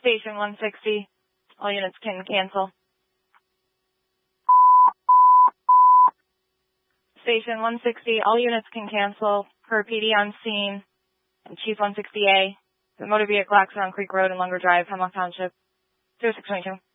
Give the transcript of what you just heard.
Station 160. All units can cancel. Station 160. All units can cancel. Per PD on scene. And Chief 160A. The motor vehicle accident on Creek Road and Lunger Drive, Hemlock Township. 0622.